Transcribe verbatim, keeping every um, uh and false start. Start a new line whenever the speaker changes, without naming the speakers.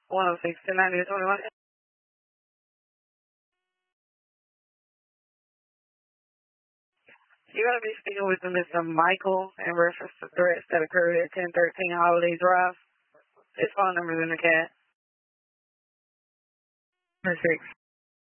one oh six, ten ninety, twenty-one. You're going to be speaking with Mister Michael in reference to threats that occurred at ten thirteen Holiday Drive. His phone number is in the cat. Six.